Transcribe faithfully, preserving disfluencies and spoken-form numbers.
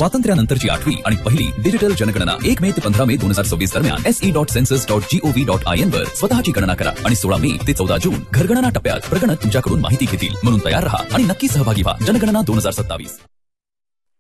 स्वातंत्र्यानंतरची आठवी आणि पहिली डिजिटल जनगणना एक मे ते पंधरा मे दोन हजार सव्वीस दरम्यान SE dot census dot G O V dot I N वर स्वतःची गणना करा आणि सोळा मे ते चौदा जून घरगणना टप्प्यात प्रगणक तुमच्याकडून माहिती घेतील. म्हणून तयार रहा आणि नक्की सहभागी व्हा. जनगणना दोन हजार सत्तावीस.